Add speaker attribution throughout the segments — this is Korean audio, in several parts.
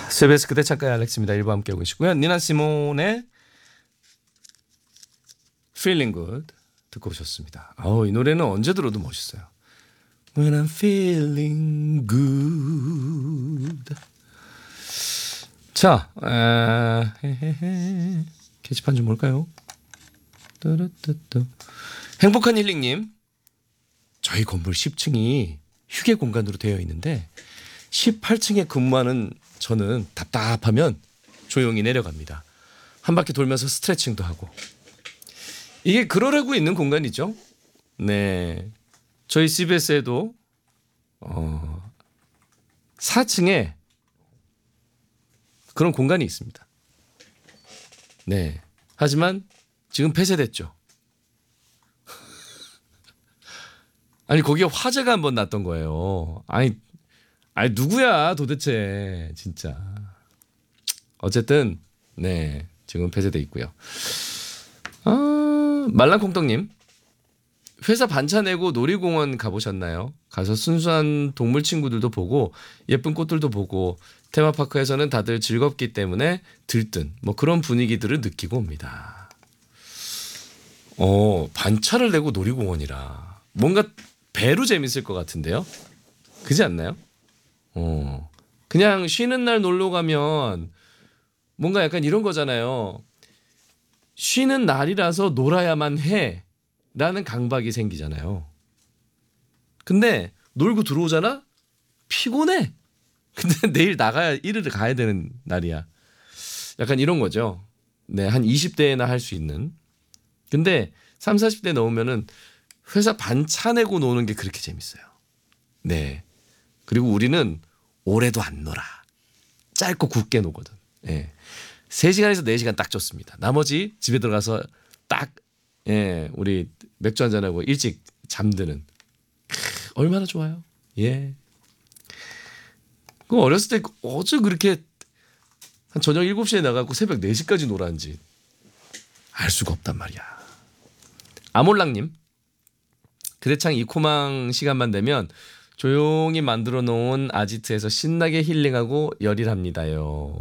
Speaker 1: 세베스 그대 창가의 알렉스입니다. 1부 함께하고 계시고요. 니나 시몬의 Feeling Good 듣고 오셨습니다. 이 노래는 언제 들어도 멋있어요. When I'm feeling good. 자, 게시판 좀 볼까요? 행복한 힐링님, 저희 건물 10층이 휴게 공간으로 되어 있는데 18층에 근무하는 저는 답답하면 조용히 내려갑니다. 한 바퀴 돌면서 스트레칭도 하고. 이게 그러려고 있는 공간이죠. 네, 저희 CBS에도 4층에 그런 공간이 있습니다. 네, 하지만 지금 폐쇄됐죠. 아니 거기에 화재가 한번 났던 거예요. 아니 누구야 도대체 진짜. 어쨌든 네, 지금 폐쇄돼 있고요. 말랑콩떡님, 회사 반차 내고 놀이공원 가보셨나요? 가서 순수한 동물 친구들도 보고 예쁜 꽃들도 보고 테마파크에서는 다들 즐겁기 때문에 들뜬 뭐 그런 분위기들을 느끼고 옵니다. 반차를 내고 놀이공원이라 뭔가 배로 재밌을 것 같은데요? 그렇지 않나요? 그냥 쉬는 날 놀러 가면 뭔가 약간 이런 거잖아요. 쉬는 날이라서 놀아야만 해 라는 강박이 생기잖아요. 근데 놀고 들어오잖아? 피곤해. 근데 내일 나가야 일을 가야 되는 날이야. 약간 이런 거죠. 네, 한 20대나 할 수 있는. 근데 30, 40대 넘으면은 회사 반차 내고 노는 게 그렇게 재밌어요. 네. 그리고 우리는 오래도 안 놀아. 짧고 굵게 노거든. 네. 3시간에서 4시간 딱 좋습니다. 나머지 집에 들어가서 딱 우리 맥주 한잔하고 일찍 잠드는. 얼마나 좋아요. 예. 그 어렸을 때 어째 그렇게 한 저녁 7시에 나가고 새벽 4시까지 놀았는지 알 수가 없단 말이야. 아몰랑님, 그대창 이코망 시간만 되면 조용히 만들어 놓은 아지트에서 신나게 힐링하고 열일합니다요.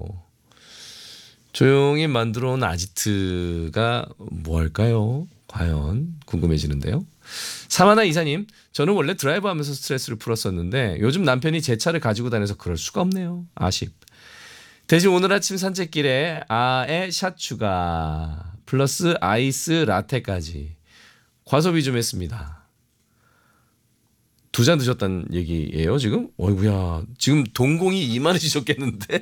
Speaker 1: 조용히 만들어 놓은 아지트가 뭘까요? 과연 궁금해지는데요. 사마나 이사님, 저는 원래 드라이브 하면서 스트레스를 풀었었는데 요즘 남편이 제 차를 가지고 다녀서 그럴 수가 없네요. 아쉽. 대신 오늘 아침 산책길에 아에 샷 추가 플러스 아이스 라테까지 과소비 좀 했습니다. 2잔 드셨다는 얘기예요 지금? 어이구야, 지금 동공이 이만해지셨겠는데?